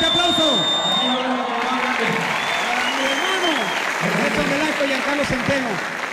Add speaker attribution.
Speaker 1: fuerte aplauso.
Speaker 2: Mi hermano, Nelson Velasco y Giancarlo Centeno.